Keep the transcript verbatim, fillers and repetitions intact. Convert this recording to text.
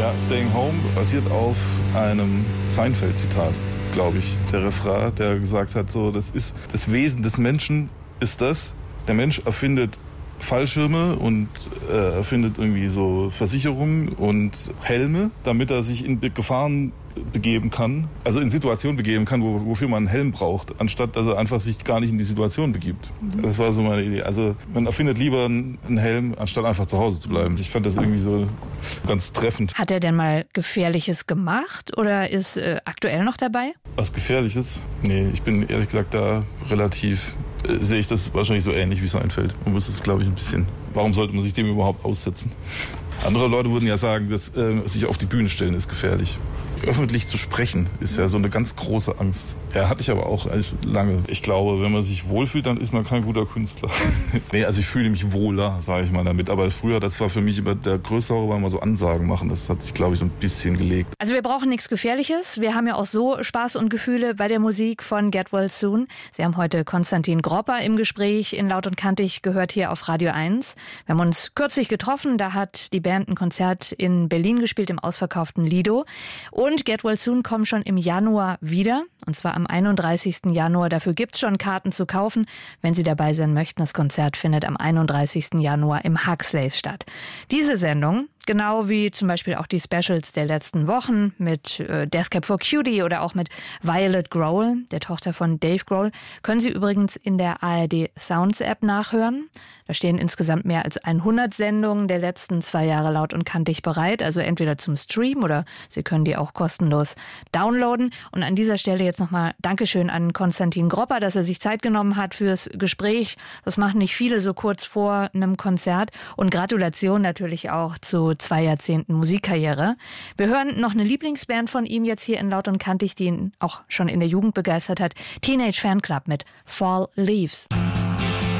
Ja, Staying Home basiert auf einem Seinfeld-Zitat, glaube ich. Der Refrain, der gesagt hat, so, das ist das Wesen des Menschen ist das. Der Mensch erfindet Fallschirme und äh, erfindet irgendwie so Versicherungen und Helme, damit er sich in Gefahren begeben kann, also in Situationen begeben kann, wo, wofür man einen Helm braucht, anstatt dass er einfach sich gar nicht in die Situation begibt. Mhm. Das war so meine Idee. Also man erfindet lieber einen Helm, anstatt einfach zu Hause zu bleiben. Ich fand das irgendwie so ganz treffend. Hat er denn mal Gefährliches gemacht oder ist äh, aktuell noch dabei? Was Gefährliches? Nee, ich bin ehrlich gesagt da relativ, äh, sehe ich das wahrscheinlich so ähnlich wie Seinfeld. Man muss es, glaube ich, ein bisschen, warum sollte man sich dem überhaupt aussetzen? Andere Leute würden ja sagen, dass äh, sich auf die Bühne stellen ist gefährlich. Öffentlich zu sprechen ist ja so eine ganz große Angst. Ja, hatte ich aber auch lange. Ich glaube, wenn man sich wohlfühlt, dann ist man kein guter Künstler. Nee, also ich fühle mich wohler, sage ich mal damit. Aber früher, das war für mich immer der größte Horror, war mal so Ansagen machen. Das hat sich, glaube ich, so ein bisschen gelegt. Also wir brauchen nichts Gefährliches. Wir haben ja auch so Spaß und Gefühle bei der Musik von Get Well Soon. Sie haben heute Konstantin Gropper im Gespräch in Laut und Kantig gehört hier auf Radio eins. Wir haben uns kürzlich getroffen. Da hat die Band ein Konzert in Berlin gespielt, im ausverkauften Lido. Und Get Well Soon kommen schon im Januar wieder, und zwar am einunddreißigsten Januar. Dafür gibt's schon Karten zu kaufen, wenn Sie dabei sein möchten. Das Konzert findet am einunddreißigsten Januar im Huxleys statt. Diese Sendung, genau wie zum Beispiel auch die Specials der letzten Wochen mit äh, Death Cab for Cutie oder auch mit Violet Grohl, der Tochter von Dave Grohl, können Sie übrigens in der A R D Sounds App nachhören. Da stehen insgesamt mehr als hundert Sendungen der letzten zwei Jahre Laut und Kantig bereit, also entweder zum Stream oder Sie können die auch kostenlos downloaden. Und an dieser Stelle jetzt nochmal Dankeschön an Konstantin Gropper, dass er sich Zeit genommen hat fürs Gespräch. Das machen nicht viele so kurz vor einem Konzert. Und Gratulation natürlich auch zu zwei Jahrzehnten Musikkarriere. Wir hören noch eine Lieblingsband von ihm jetzt hier in Laut und Kantig, die ihn auch schon in der Jugend begeistert hat. Teenage Fanclub mit Fall Leaves.